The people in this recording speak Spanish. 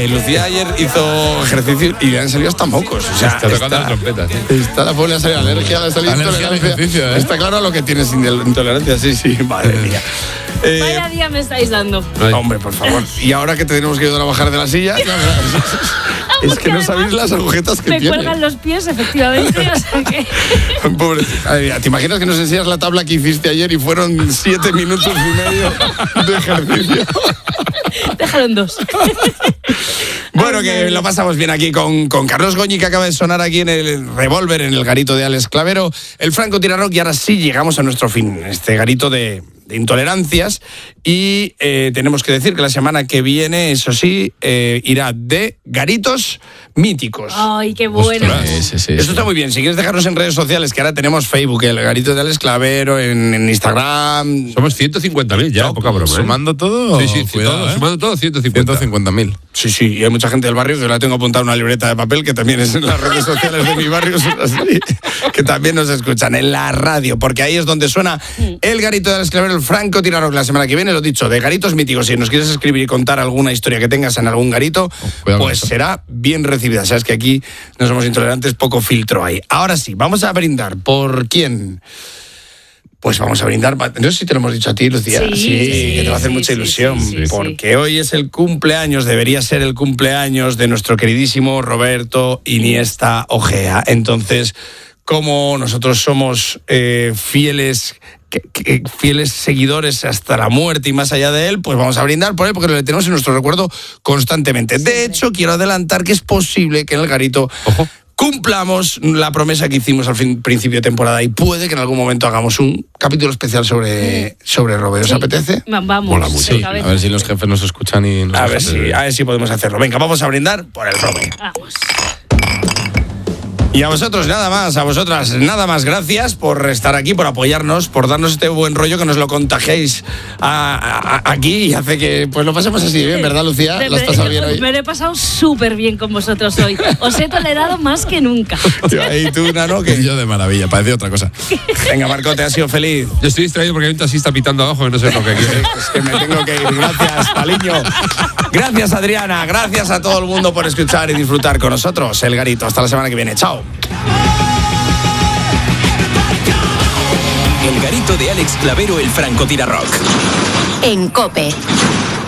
Lucía ayer hizo ejercicio y le han salido hasta mocos. O sea, está tocando la trompeta. Sí. Está la pobre, ha salido alergia, le ha salido intolerancia. Está claro lo que tienes intolerancia, sí, madre mía. Vaya día me estáis dando. Hombre, por favor. Y ahora que te tenemos que ayudar a bajar de la silla, es que no sabéis las agujetas que tiene. Me cuelgan los pies, efectivamente. O sea que... Pobrecita. ¿Te imaginas que nos enseñas la tabla que hiciste ayer y fueron 7 minutos y medio de ejercicio? Dejaron 2. Bueno, que lo pasamos bien aquí con Carlos Goñi, que acaba de sonar aquí en el Revolver, en el garito de Alex Clavero, el Franco Tirarrock, y ahora sí llegamos a nuestro fin, este garito de intolerancias, y tenemos que decir que la semana que viene, eso sí, irá de garitos míticos. Ay, qué bueno. Sí. Esto está muy bien. Si quieres dejarnos en redes sociales, que ahora tenemos Facebook, el garito de Alex Clavero, en Instagram. Somos 150.000 ya, poca broma. ¿Sumando todo? Sí, cuidado, sumando todo, 150.000. Sí, y hay mucha gente del barrio que la tengo apuntada en una libreta de papel, que también es en las redes sociales de mi barrio, que también nos escuchan en la radio, porque ahí es donde suena el garito de Alex Clavero, el Franco Tirarrock. La semana que viene, lo dicho, de garitos míticos. Si nos quieres escribir y contar alguna historia que tengas en algún garito, pues será bien recibida. Sabes que aquí no somos intolerantes, poco filtro hay. Ahora sí, vamos a brindar. ¿Por quién? Pues vamos a brindar, no sé si te lo hemos dicho a ti, Lucía, sí, que te va a hacer mucha ilusión, porque hoy es el cumpleaños, debería ser el cumpleaños de nuestro queridísimo Roberto Iniesta Ojea. Entonces, como nosotros somos fieles seguidores hasta la muerte y más allá de él, pues vamos a brindar por él, porque lo tenemos en nuestro recuerdo constantemente. De hecho, quiero adelantar que es posible que en el garito... Ojo. Cumplamos la promesa que hicimos al principio de temporada, y puede que en algún momento hagamos un capítulo especial sobre Robert. ¿Os apetece? Vamos. Mola mucho. Sí, a ver si los jefes nos escuchan y nos a ver si podemos hacerlo. Venga, vamos a brindar por el Robert. Vamos. Y a vosotros nada más, a vosotras nada más, gracias por estar aquí, por apoyarnos, por darnos este buen rollo, que nos lo contagiéis aquí y hace que pues lo pasemos así bien, ¿verdad, Lucía? ¿Lo has pasado bien hoy? Me lo he pasado súper bien con vosotros hoy. Os he tolerado más que nunca. ¿Y tú, Nano? ¿Qué? Yo de maravilla, parece otra cosa. Venga, Marco, ¿te has sido feliz? Yo estoy distraído porque hay un taxista pitando abajo que no sé lo que quiere. Es que me tengo que ir. Gracias, Paliño. Gracias, Adriana. Gracias a todo el mundo por escuchar y disfrutar con nosotros el garito. Hasta la semana que viene. Chao. El garito de Alex Clavero, el Franco Tirarrock. En COPE.